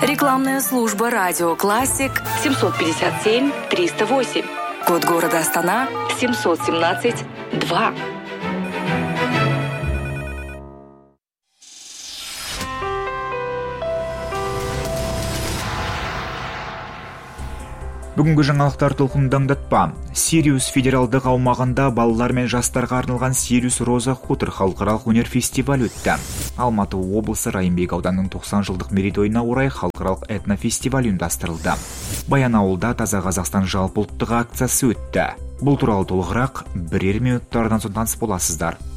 Рекламная служба «Радио Классик» 757-308. Код города Астана 717-2. Бүгінгі жаңалықтар толқындаңдатпа. Сириус федералдық аумағында балалар мен жастарға арналған Сириус Роза Хутор халықаралық өнер фестивалі өтті. Алматы облысы Райымбек ауданының 90 жылдық мерейтойына орай халықаралық этнофестиваль ұйымдастырылды. Баянауылда Таза Қазақстан жалпыұлттық акциясы өтті. Бұл туралы толығырақ бірер минуттардан соң таныс боласыздар.